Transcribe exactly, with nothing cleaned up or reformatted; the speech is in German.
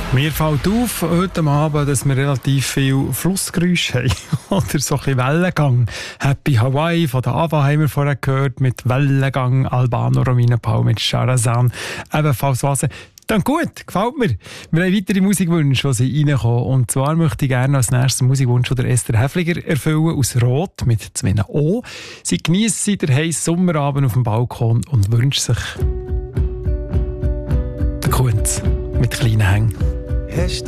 Mir fällt auf heute Abend, dass wir relativ viel Flussgeräusche haben. Oder so ein bisschen Wellengang. Happy Hawaii von der Ava haben wir vorher gehört, mit Wellengang, Albano Romina Paul mit Charazan, ebenfalls Wasser. Dann gut, gefällt mir. Wir haben weitere Musikwünsche, die sie reinkommen. Und zwar möchte ich gerne als nächstes Musikwunsch von Esther Häfliger erfüllen, aus Rot mit zwei O. Sie genießt den heissen Sommerabend auf dem Balkon und wünscht sich den Kunz mit kleinen Hängen. Hast